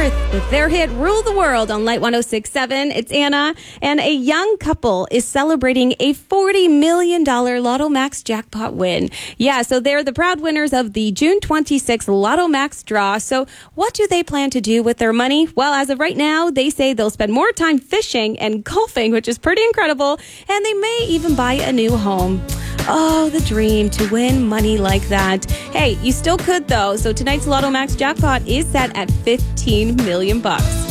North with their hit Rule the World on Light 106.7. It's Anna, and a young couple is celebrating a $40 million Lotto Max jackpot win. Yeah, so they're the proud winners of the June 26th Lotto Max draw. So what do they plan to do with their money? Well, as of right now, they say they'll spend more time fishing and golfing, which is pretty incredible, and they may even buy a new home. Oh, the dream to win money like that. Hey, you still could though. So tonight's Lotto Max jackpot is set at $15 million.